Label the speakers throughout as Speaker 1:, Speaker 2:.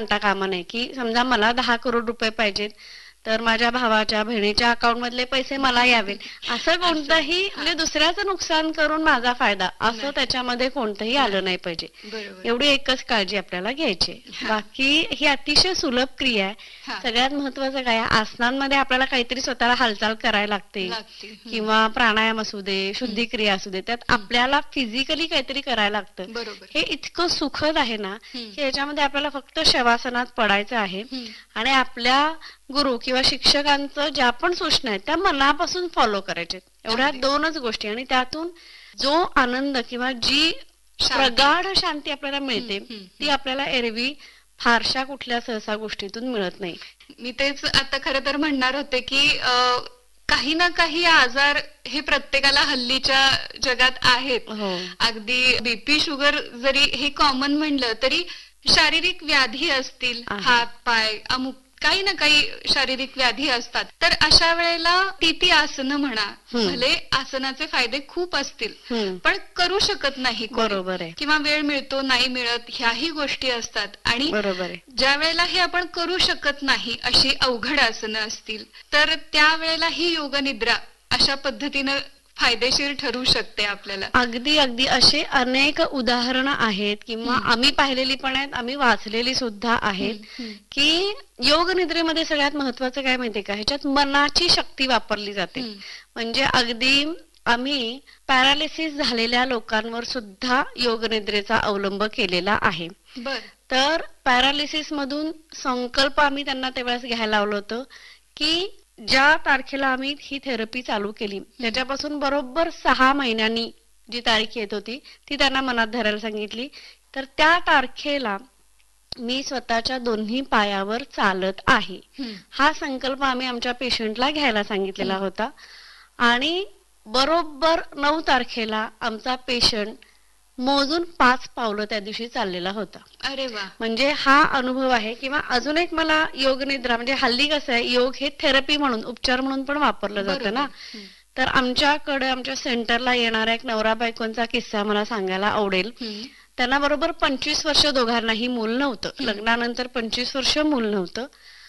Speaker 1: आणता कामा नये, की समजा मला 10 करोड रुपये पाहिजेत, तर माझ्या भावाच्या बहिणीच्या अकाउंट मधले पैसे मला यावेत, असं कोणतंही म्हणजे दुसऱ्याचं नुकसान करून माझा फायदा असं त्याच्यामध्ये कोणतंही आलं नाही पाहिजे. एवढी एकच काळजी आपल्याला घ्यायची. बाकी ही अतिशय सुलभ क्रिया आहे. सगळ्यात महत्वाचं काय, आसनांमध्ये आपल्याला काहीतरी स्वतःला हालचाल करायला लागते, किंवा प्राणायाम असू दे, शुद्धी क्रिया असू दे, त्यात आपल्याला फिजिकली काहीतरी करायला लागतं. हे इतकं सुखद आहे ना, की याच्यामध्ये आपल्याला फक्त शवासनात पडायचं आहे आणि आपल्या गुरु किंवा शिक्षकांचं ज्या पण सूचना आहेत त्या मनापासून फॉलो करायचे. एवढ्या 2च गोष्टी, आणि त्यातून जो आनंद किंवा जी प्रगाढ शांती आपल्याला मिळते ती आपल्याला एरवी फारशा कुठल्या सहसा गोष्टीतून मिळत नाही.
Speaker 2: मी तेच आता खरं तर म्हणणार होते की काही ना काही आजार हे प्रत्येकाला हल्लीच्या जगात आहेत. अगदी बीपी शुगर जरी हे कॉमन म्हणलं तरी शारीरिक व्याधी असतील, हात पाय अमुक काही ना काही शारीरिक व्याधी असतात. तर अशा वेळेला ती आसनं म्हणा, भले आसनाचे फायदे खूप असतील पण करू शकत नाही,
Speaker 1: बरोबर आहे,
Speaker 2: किंवा वेळ मिळतो नाही मिळत, ह्याही गोष्टी असतात. आणि ज्या वेळेला हे आपण करू शकत नाही अशी अवघड आसनं असतील तर त्यावेळेला ही योग निद्रा अशा पद्धतीनं फायदेशीर ठरू शकते आपल्याला.
Speaker 1: अगदी अगदी असे अनेक उदाहरणं आहेत, किंवा आम्ही पाहिलेली पण आहेत, आम्ही वाचलेली सुद्धा आहेत, की योग निद्रेमध्ये सगळ्यात महत्वाचं काय माहितीये का, ह्याच्यात मनाची शक्ती वापरली जाते. म्हणजे अगदी आम्ही पॅरालिसिस झालेल्या लोकांवर सुद्धा योग निद्रेचा अवलंब केलेला आहे. तर पॅरालिसिस मधून संकल्प आम्ही त्यांना तेव्हाच घ्यायला लावलं होतं की ज्या तारखेला आम्ही ही थेरपी चालू केली त्याच्यापासून बरोबर 6 महिन्यांनी जी तारीख येत होती ती त्यांना मनात धरायला सांगितली. तर त्या तारखेला मी स्वतःच्या दोन्ही पायावर चालत आहे हा संकल्प आम्ही आमच्या पेशंटला घ्यायला सांगितलेला होता. आणि बरोबर 9 तारखेला आमचा पेशंट मोजून 5 पावलं त्या दिवशी चाललेला होता.
Speaker 2: अरे वा.
Speaker 1: म्हणजे हा अनुभव आहे. किंवा अजून एक मला योग निद्रा म्हणजे हल्ली कसं आहे, योग हे थेरपी म्हणून उपचार म्हणून पण वापरलं जातं ना. तर आमच्याकडे आमच्या सेंटरला येणारा एक नवरा बायकोंचा किस्सा मला सांगायला आवडेल. त्यांना बरोबर 25 वर्ष दोघांनाही मूल नव्हतं. लग्नानंतर 25 वर्ष मूल नव्हतं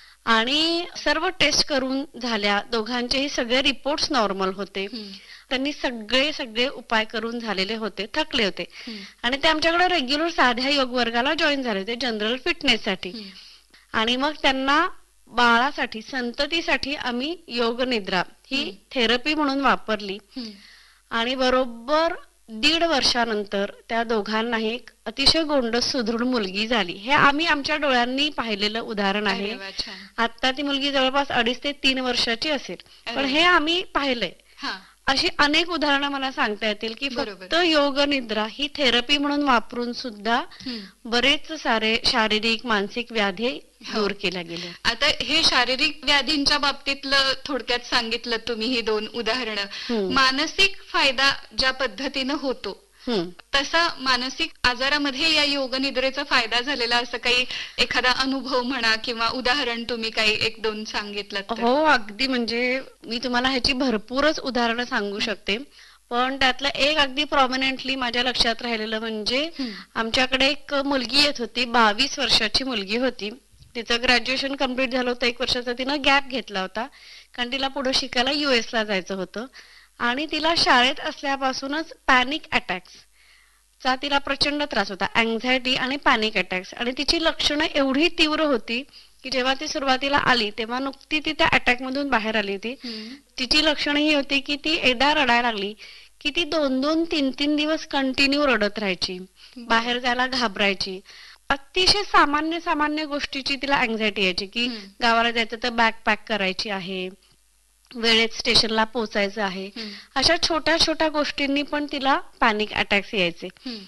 Speaker 1: आणि सर्व टेस्ट करून झाल्या, दोघांचेही सगळे रिपोर्ट्स नॉर्मल होते. त्यांनी सगळे उपाय करून झालेले होते, थकले होते आणि ते आमच्याकडे रेग्युलर साध्या योग वर्गाला जॉईन झाले होते जनरल फिटनेस साठी. आणि मग त्यांना बाळासाठी संततीसाठी आम्ही योग निद्रा ही थेरपी म्हणून वापरली आणि बरोबर 1.5 वर्षानंतर त्या दोघांनाही एक अतिशय गोंडस सुदृढ मुलगी झाली. हे आम्ही आमच्या डोळ्यांनी पाहिलेलं उदाहरण आहे. आता ती मुलगी जवळपास 2.5 ते 3 वर्षाची असेल, पण हे आम्ही पाहिलंय. अशी अनेक उदाहरणं मला सांगता येतील की फक्त योग निद्रा ही थेरपी म्हणून वापरून सुद्धा बरेच सारे शारीरिक मानसिक व्याधी दूर केल्या गेल्या.
Speaker 2: आता हे शारीरिक व्याधींच्या बाबतीतलं थोडक्यात सांगितलं तुम्ही ही 2 उदाहरणं. मानसिक फायदा ज्या पद्धतीनं होतो तसा मानसिक आजारामध्ये या योग निद्रेचा फायदा झालेला असं काही एखादा अनुभव म्हणा किंवा उदाहरण तुम्ही काही 1-2 सांगितलं?
Speaker 1: हो अगदी, म्हणजे मी तुम्हाला ह्याची भरपूरच उदाहरणं सांगू शकते. पण त्यातलं एक अगदी प्रॉमिनंटली माझ्या लक्षात राहिलेलं म्हणजे आमच्याकडे एक मुलगी येत होती, 22 वर्षाची मुलगी होती. तिचं ग्रॅज्युएशन कम्प्लीट झालं होतं, 1 वर्षाचा तिनं गॅप घेतला होता कारण तिला पुढे शिकायला US ला जायचं होतं. आणि तिला शाळेत असल्यापासूनच पॅनिक अटॅक्स चा तिला प्रचंड त्रास होता, अँझायटी आणि पॅनिक अटॅक्स. आणि तिची लक्षणं एवढी तीव्र होती की जेव्हा ती सुरुवातीला आली तेव्हा नुकती ती त्या अटॅक मधून बाहेर आली होती. तिची लक्षणं ही होती की ती एकदा रडायला लागली की ती 2-2, 3-3 दिवस कंटिन्यू रडत राहायची, बाहेर जायला घाबरायची. अतिशय सामान्य गोष्टीची तिला अँझायटी यायची की गावाला जायचं तर बॅग पॅक करायची आहे, वेळेत स्टेशनला पोहोचायचं आहे. अशा छोट्या गोष्टींनी पण तिला पॅनिक अटॅक्स यायचे.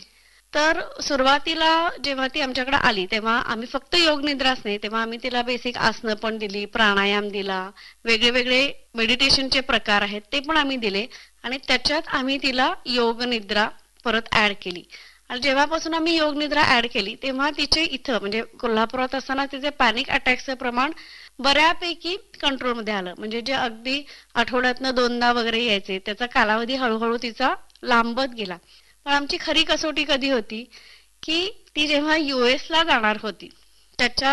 Speaker 1: तर सुरुवातीला जेव्हा ती आमच्याकडे आली तेव्हा आम्ही फक्त योग निद्राच नाही, तेव्हा आम्ही तिला बेसिक आसनं पण दिली, प्राणायाम दिला, वेगळे मेडिटेशनचे प्रकार आहेत ते पण आम्ही दिले आणि त्याच्यात आम्ही तिला योग निद्रा परत ऍड केली. आणि जेव्हापासून आम्ही योग निद्रा ऍड केली तेव्हा तिचे इथं म्हणजे कोल्हापुरात असताना तिचे पॅनिक अटॅकचं प्रमाण बऱ्यापैकी कंट्रोलमध्ये आलं. म्हणजे जे अगदी आठवड्यातनं 2दा वगैरे यायचे त्याचा कालावधी हळूहळू तिचा लांबत गेला. पण आमची खरी कसोटी कधी होती की ती जेव्हा US ला जाणार होती त्याच्या